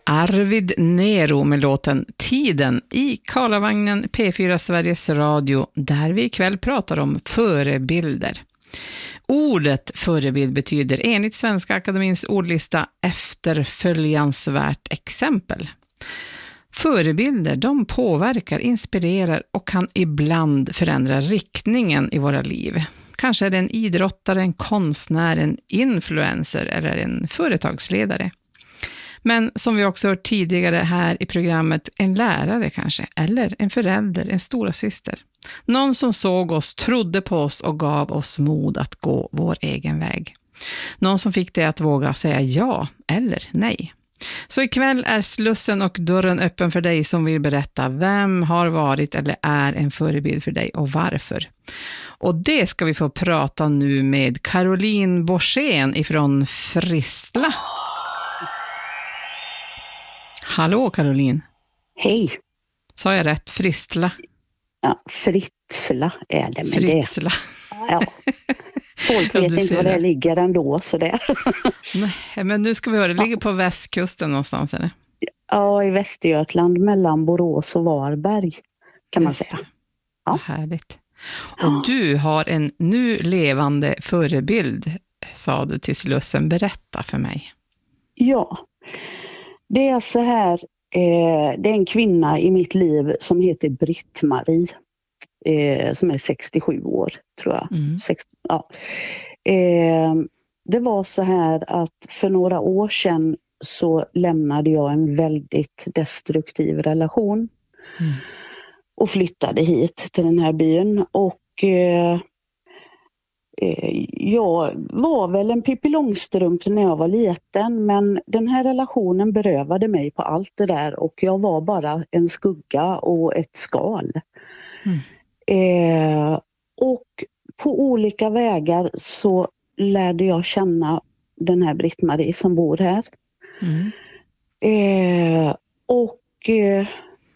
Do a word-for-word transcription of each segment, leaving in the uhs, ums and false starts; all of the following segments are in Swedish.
Arvid Nero med låten Tiden i Karlavagnen P fyra Sveriges Radio, där vi ikväll pratar om förebilder. Ordet förebild betyder enligt Svenska Akademins ordlista efterföljansvärt exempel. Förebilder, de påverkar, inspirerar och kan ibland förändra riktningen i våra liv. Kanske är det en idrottare, en konstnär, en influencer eller en företagsledare. Men som vi också hört tidigare här i programmet, en lärare kanske, eller en förälder, en stora syster. Någon som såg oss, trodde på oss och gav oss mod att gå vår egen väg. Någon som fick dig att våga säga ja eller nej. Så ikväll är slussen och dörren öppen för dig som vill berätta vem har varit eller är en förebild för dig och varför. Och det ska vi få prata nu med Caroline Borssén ifrån Fristla. Hallå Caroline. Hej. Sa jag rätt? Fristla? Ja, Fritsla är det. Men Fritsla. Det, ja. Folk vet ja, inte var det ligger ändå. Så det. Nej, men nu ska vi höra. Det ligger på västkusten någonstans, eller? Ja, i Västergötland mellan Borås och Varberg kan man Just säga. Det. Ja. Härligt. Och du har en nu levande förebild, sa du till Slussen. Berätta för mig. Ja, det är så här. Eh, det är en kvinna i mitt liv som heter Britt-Marie. Eh, som är sextiosju år, tror jag. Mm. sextio, ja. eh, det var så här att för några år sedan så lämnade jag en väldigt destruktiv relation. Mm. Och flyttade hit till den här byn. Och eh, eh, jag var väl en Pippi Långstrump när jag var liten. Men den här relationen berövade mig på allt det där. Och jag var bara en skugga och ett skal. Mm. Eh, och på olika vägar så lärde jag känna den här Britt-Marie som bor här. Mm. Eh, och eh,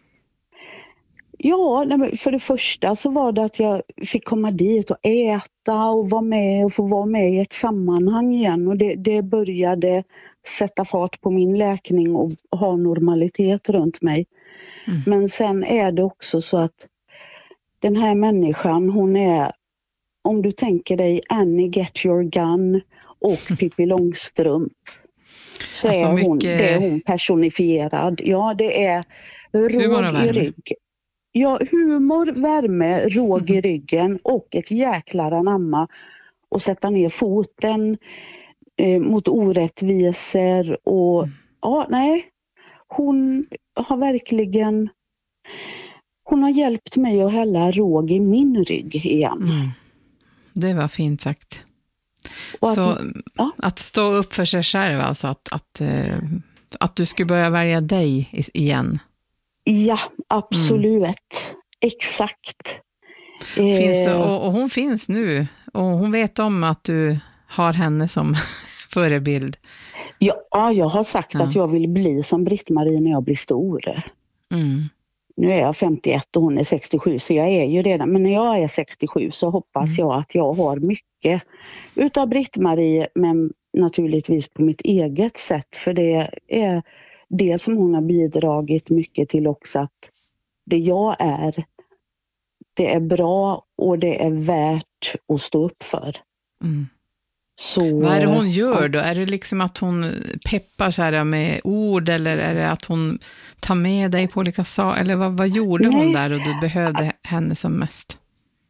ja, för det första så var det att jag fick komma dit och äta och vara med och få vara med i ett sammanhang igen. Och det, det började sätta fart på min läkning och ha normalitet runt mig. Mm. Men sen är det också så att den här människan, hon är, om du tänker dig Annie Get Your Gun och Pippi Långstrump, så alltså är mycket... hon, det är hon personifierad. Ja, det är råg i rygg. Ja, humor, värme, råg i ryggen och ett jäklar anamma och sätta ner foten eh, mot orättvisor och mm. ja, nej, hon har verkligen hon har hjälpt mig att hälla råg i min rygg igen. Mm. Det var fint sagt. Och så att, ja. att stå upp för sig själv, alltså att, att, att du skulle börja välja dig igen. Ja, absolut. Mm. Exakt. Finns, och, och hon finns nu. Och hon vet om att du har henne som förebild. Ja, jag har sagt ja. att jag vill bli som Britt-Marie när jag blir stor. Mm. Nu är jag femtioett och hon är sextiosju, så jag är ju redan. Men när jag är sextiosju så hoppas mm. jag att jag har mycket utav Britt-Marie, men naturligtvis på mitt eget sätt. För det är det som hon har bidragit mycket till också, att det jag är, det är bra och det är värt att stå upp för. Mm. Så, vad är det hon gör då? Är det liksom att hon peppar så här med ord, eller är det att hon tar med dig på olika saker? Eller vad, vad gjorde nej. hon där och du behövde henne som mest?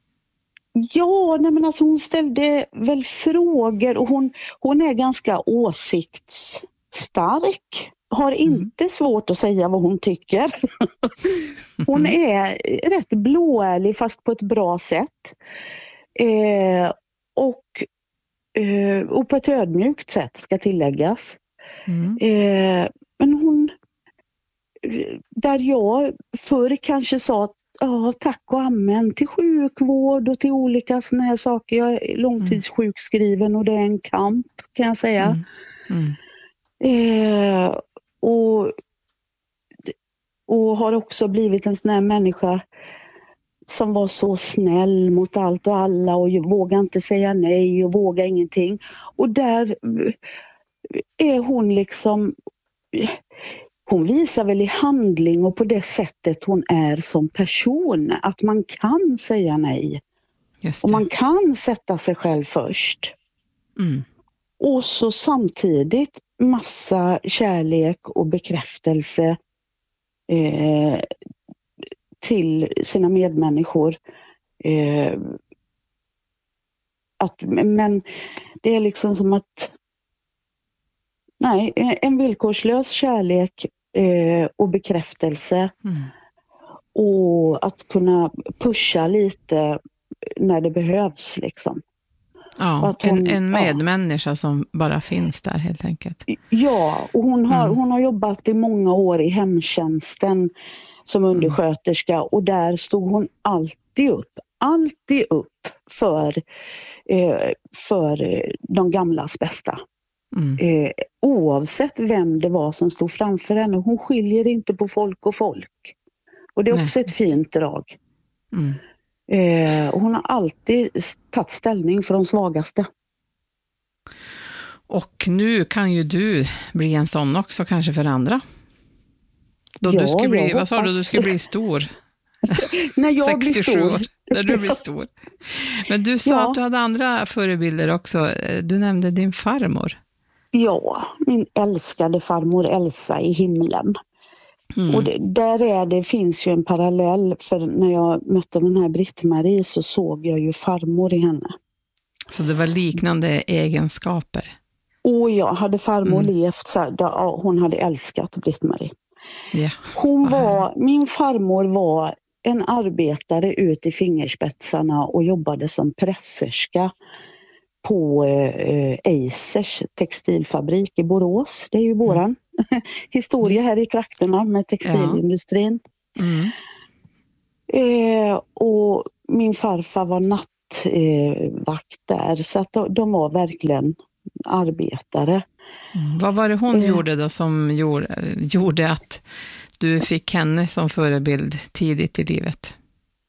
Ja, nej men alltså hon ställde väl frågor och hon, hon är ganska åsiktsstark. Har inte mm. svårt att säga vad hon tycker. Hon är rätt blåärlig fast på ett bra sätt. Eh, och, eh, och på ett ödmjukt sätt ska tilläggas. Mm. Eh, men hon, där jag förr kanske sa att ja, tack och amen till sjukvård och till olika såna här saker. Jag är långtidssjukskriven och det är en kamp, kan jag säga. Mm. Mm. Eh, och, och har också blivit en sån här människa som var så snäll mot allt och alla och vågar inte säga nej och vågar ingenting. Och där är hon liksom... hon visar väl i handling och på det sättet hon är som person. Att man kan säga nej. Just Och det. man kan sätta sig själv först. Mm. Och så samtidigt massa kärlek och bekräftelse eh, till sina medmänniskor. Eh, att, men det är liksom som att nej, en villkorslös kärlek eh, och bekräftelse. Mm. Och att kunna pusha lite när det behövs liksom. Ja, Att hon, en, en ja. medmänniska som bara finns där helt enkelt. Ja, och hon har, Mm. hon har jobbat i många år i hemtjänsten som undersköterska och där stod hon alltid upp, alltid upp för, eh, för de gamlas bästa. Mm. Eh, oavsett vem det var som stod framför henne. Hon skiljer inte på folk och folk. Och det är också Nej, ett fint drag. Mm. Eh, och hon har alltid tagit ställning för de svagaste. Och nu kan ju du bli en sån också kanske för andra. Då Ja, du ska bli, jag vad sa du, hoppas. du ska bli stor. När jag blir sextiosju stor. år, när du blir stor. Men du sa Ja. att du hade andra förebilder också. Du nämnde din farmor. Ja, min älskade farmor Elsa i himlen. Mm. Och det, där är det, finns ju en parallell, för när jag mötte den här Britt-Marie så såg jag ju farmor i henne. Så det var liknande egenskaper. Och jag hade farmor Mm. levt så här, då, hon hade älskat Britt-Marie. Ja. Hon Vad var, min farmor var en arbetare ut i fingerspetsarna och jobbade som presserska på eh, Eisers textilfabrik i Borås. Det är ju våran mm. historia här i trakterna med textilindustrin. Ja. Mm. Eh, och min farfar var nattvakt eh, där, så att de, de var verkligen arbetare. Mm. Vad var det hon Mm. gjorde då som gjorde, gjorde att du fick henne som förebild tidigt i livet?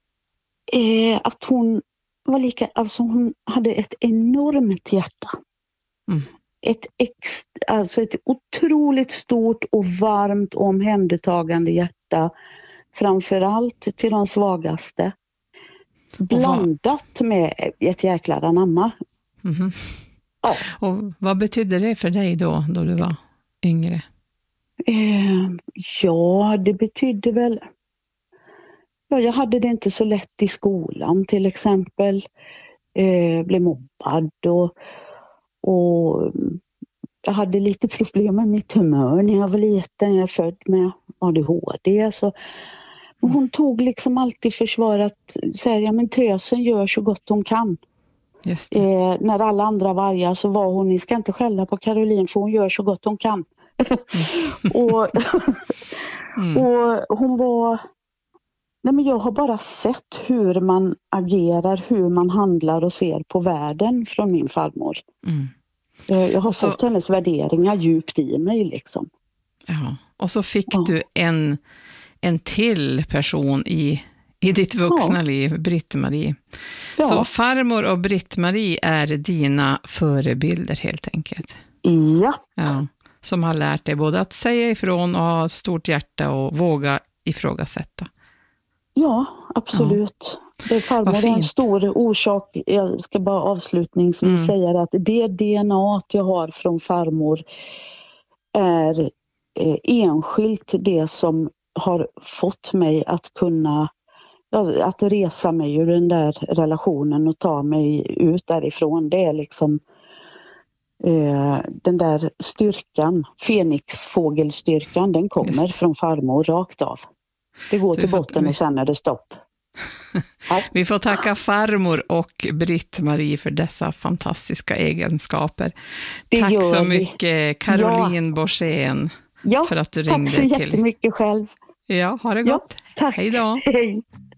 Eh, att hon var lika, alltså hon hade ett enormt hjärta. Mm. Ett, ex, alltså ett otroligt stort och varmt och omhändertagande hjärta. Framförallt till de svagaste. Blandat med ett jäkla anamma. Mm. Ja. Och vad betydde det för dig då, då du var yngre? Eh, ja, det betydde väl... Ja, jag hade det inte så lätt i skolan till exempel. Eh, blev mobbad och, och jag hade lite problem med mitt humör när jag var liten. Jag är född med A D H D. Så hon tog liksom alltid försvar att säga, ja men tösen gör så gott hon kan. Just det. Eh, när alla andra var arga så var hon, ni ska inte skälla på Caroline för hon gör så gott hon kan. Mm. och, mm. och hon var... Nej, men jag har bara sett hur man agerar, hur man handlar och ser på världen från min farmor. Mm. Jag har så, fått hennes värderingar djupt i mig liksom. Ja. Och så fick ja. du en, en till person i, i ditt vuxna ja. liv, Britt-Marie. Ja. Så farmor och Britt-Marie är dina förebilder helt enkelt. Ja. Ja. Som har lärt dig både att säga ifrån och ha stort hjärta och våga ifrågasätta. Ja, absolut. Ja. Det farmor är en stor orsak. Jag ska bara avslutningsvis mm. säga att det D N A jag har från farmor är eh, enskilt det som har fått mig att kunna att resa mig ur den där relationen och ta mig ut därifrån. Det är liksom eh, den där styrkan, Fenixfågelstyrkan, den kommer Just. från farmor rakt av. Det går till botten och sen är det stopp. Ja. Vi får tacka farmor och Britt-Marie för dessa fantastiska egenskaper. Det Tack så vi. mycket Caroline ja. Borssén ja, för att du ringde till. Tack så jättemycket själv. Ja, ha det gott. Ja, tack. Hej då. Hej.